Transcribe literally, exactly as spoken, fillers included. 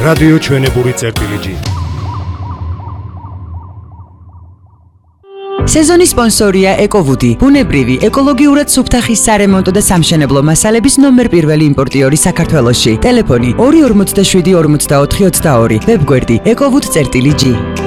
რადიო ჩვენებური წერტილი ჯი. სეზონის სპონსორია ეკოვუდი, ბუნებრივი, ეკოლოგიურად სუფთა ხის სარემონტო და სამშენებლო მასალების ნომერ პირველი იმპორტიორი საქართველოში. ტელეფონი ორი ორმოცდაშვიდი ორმოცდაოთხი ოცდაორი, ვებგვერდი ეკოვუდი წერტილი ჯი.